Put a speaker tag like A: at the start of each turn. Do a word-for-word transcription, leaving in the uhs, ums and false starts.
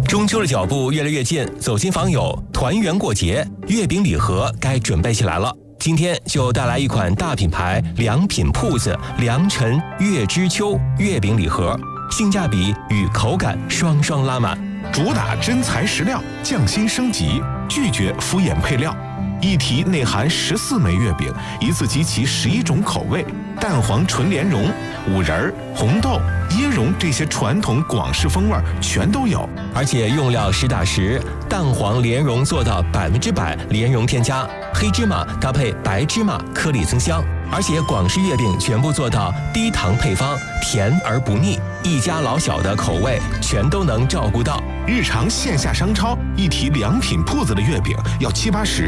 A: 中秋的脚步越来越近，走亲访友，团圆过节，月饼礼盒该准备起来了。今天就带来一款大品牌良品铺子良辰月之秋月饼礼盒，性价比与口感双双拉满，
B: 主打真材实料，匠心升级，拒绝敷衍配料。一提内含十四枚月饼，一次集齐十一种口味，蛋黄纯莲蓉、五仁、红豆、椰蓉这些传统广式风味全都有，
A: 而且用料实打实，蛋黄莲蓉做到百分之百莲蓉添加，黑芝麻搭配白芝麻颗粒增香，而且广式月饼全部做到低糖配方，甜而不腻，一家老小的口味全都能照顾到。
B: 日常线下商超一提良品铺子的月饼要七八十。